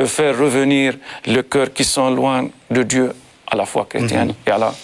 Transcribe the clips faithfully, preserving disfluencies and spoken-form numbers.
faire revenir le cœur qui sont loin de Dieu à la foi chrétienne mm-hmm. et à la,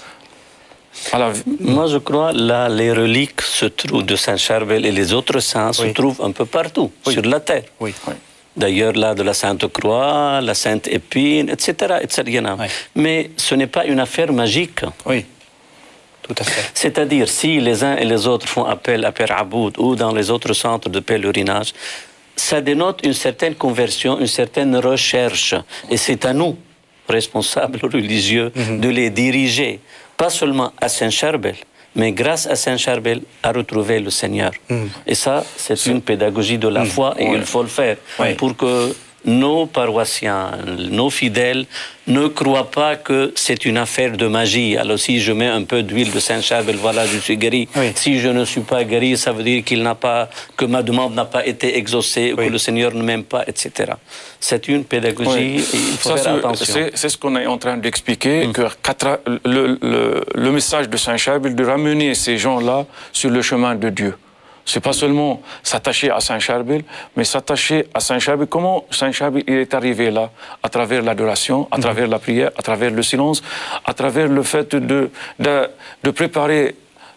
à la... Moi, je crois là, les reliques se trouvent de Saint Charbel et les autres saints oui. se trouvent un peu partout oui. sur la terre. Oui. Oui. D'ailleurs, là, de la Sainte Croix, la Sainte Épine, et cetera, et cetera. Oui. Mais ce n'est pas une affaire magique. Oui, tout à fait. C'est-à-dire, si les uns et les autres font appel à Père Aboud ou dans les autres centres de pèlerinage, ça dénote une certaine conversion, une certaine recherche. Et c'est à nous, responsables religieux, mm-hmm. de les diriger, pas seulement à Saint-Charbel, mais grâce à Saint-Charbel, à retrouver le Seigneur. Mm. Et ça, c'est, c'est une pédagogie de la mm. foi, et ouais. il faut le faire, ouais. pour que nos paroissiens, nos fidèles, ne croient pas que c'est une affaire de magie. Alors si je mets un peu d'huile de Saint-Charbel, voilà, je suis guéri. Oui. Si je ne suis pas guéri, ça veut dire qu'il n'a pas, que ma demande n'a pas été exaucée, oui. que le Seigneur ne m'aime pas, et cetera. C'est une pédagogie, oui. et il faut ça, faire attention. C'est, c'est ce qu'on est en train d'expliquer, mm. que le, le, le message de Saint-Charbel, de ramener ces gens-là sur le chemin de Dieu. C'est pas seulement s'attacher à Saint-Charbel, mais s'attacher à Saint-Charbel. Comment Saint-Charbel il est arrivé là? À travers l'adoration, à travers la prière, à travers le silence, à travers le fait de, de, de préparer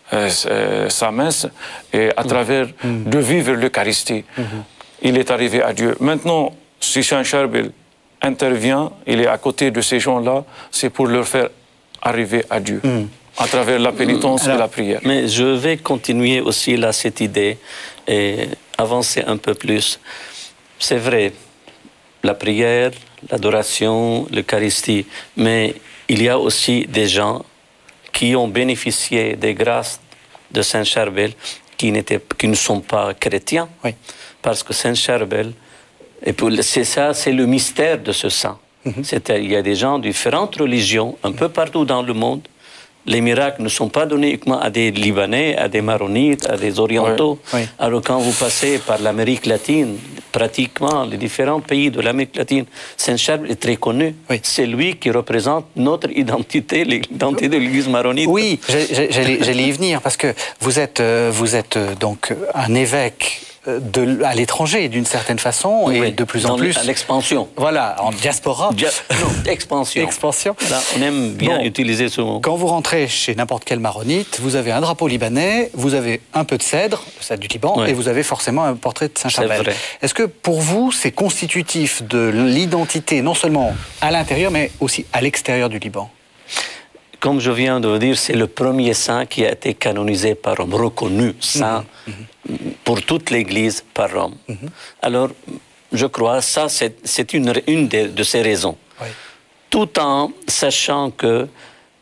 euh, sa messe et à travers de vivre l'Eucharistie. Il est arrivé à Dieu. Maintenant, si Saint-Charbel intervient, il est à côté de ces gens-là, c'est pour leur faire arriver à Dieu. À travers la pénitence Alors, et la prière. Mais je vais continuer aussi là cette idée et avancer un peu plus. C'est vrai, la prière, l'adoration, l'Eucharistie, mais il y a aussi des gens qui ont bénéficié des grâces de Saint Charbel qui, n'étaient, qui ne sont pas chrétiens. Oui. Parce que Saint Charbel, et pour, c'est ça, c'est le mystère de ce saint. Mm-hmm. C'est, il y a des gens de différentes religions, un peu partout dans le monde. Les miracles ne sont pas donnés uniquement à des Libanais, à des Maronites, à des Orientaux. Oui, oui. Alors quand vous passez par l'Amérique latine, pratiquement les différents pays de l'Amérique latine, Saint-Charbel est très connu. Oui. C'est lui qui représente notre identité, l'identité de l'Église maronite. Oui, j'allais, j'allais y venir, parce que vous êtes, vous êtes donc un évêque de, à l'étranger, d'une certaine façon, oui, et de plus en plus... À l'expansion. Voilà, en diaspora. Dia... Non, expansion. Expansion. Là, on aime bien bon, utiliser ce mot. Quand vous rentrez chez n'importe quel maronite, vous avez un drapeau libanais, vous avez un peu de cèdre, le cèdre du Liban, oui. et vous avez forcément un portrait de Saint-Charbel. Est-ce que pour vous, c'est constitutif de l'identité, non seulement à l'intérieur, mais aussi à l'extérieur du Liban? Comme je viens de vous dire, c'est le premier saint qui a été canonisé par Rome, reconnu saint mmh. pour toute l'Église par Rome. Mmh. Alors, je crois, ça, c'est, c'est une, une de, de ces raisons. Oui. Tout en sachant que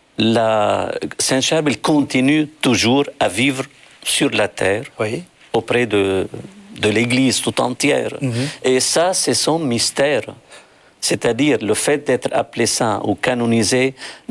la Saint-Charbel continue toujours à vivre sur la terre, oui. auprès de, de l'Église tout entière. Mmh. Et ça, c'est son mystère. C'est-à-dire le fait d'être appelé saint ou canonisé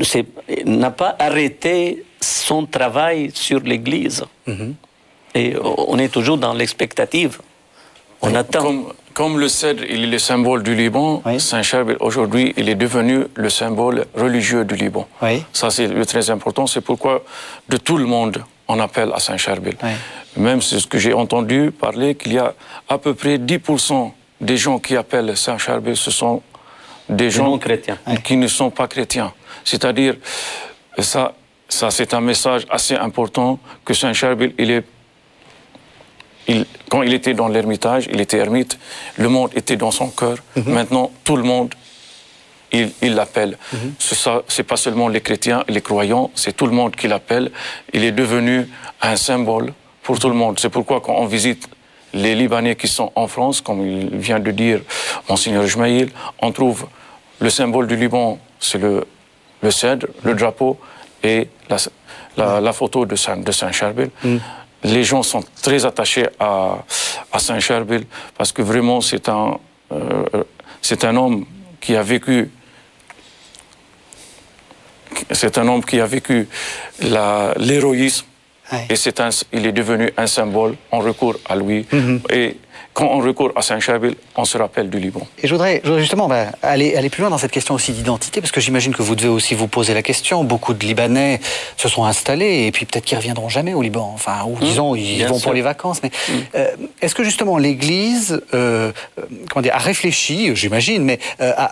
n'a pas arrêté son travail sur l'Église. Mm-hmm. Et on est toujours dans l'expectative. On comme, attend. Comme, comme le cèdre, il est le symbole du Liban, oui. Saint-Charbel, aujourd'hui, il est devenu le symbole religieux du Liban. Oui. Ça, c'est très important. C'est pourquoi, de tout le monde, on appelle à Saint-Charbel. Oui. Même c'est ce que j'ai entendu parler, qu'il y a à peu près dix pour cent des gens qui appellent Saint-Charbel, ce sont des gens non chrétiens. qui ne sont pas chrétiens. C'est-à-dire, ça, ça c'est un message assez important que Saint-Charbel, il est, il, quand il était dans l'ermitage, il était ermite, le monde était dans son cœur. Mm-hmm. Maintenant, tout le monde, il, il l'appelle. Mm-hmm. C'est ça, c'est pas seulement les chrétiens, les croyants, c'est tout le monde qui l'appelle. Il est devenu un symbole pour tout le monde. C'est pourquoi quand on visite les Libanais qui sont en France, comme il vient de dire Monseigneur Ismaïl, on trouve le symbole du Liban, c'est le, le cèdre, le drapeau et la, la, la photo de, Saint, de Saint-Charbel. Mm. Les gens sont très attachés à, à Saint-Charbel parce que vraiment c'est un, euh, c'est un homme qui a vécu, c'est un homme qui a vécu la, l'héroïsme. Oui. Et c'est un, il est devenu un symbole, on recourt à lui. Mm-hmm. Et quand on recourt à Saint-Charbel, on se rappelle du Liban. Et je voudrais, je voudrais justement bah, aller, aller plus loin dans cette question aussi d'identité, parce que j'imagine que vous devez aussi vous poser la question. Beaucoup de Libanais se sont installés, et puis peut-être qu'ils ne reviendront jamais au Liban. Enfin, ou mmh. disons, ils Bien vont sûr. pour les vacances. Mais mmh. euh, est-ce que justement l'Église euh, comment dire, a réfléchi, j'imagine, mais euh, à,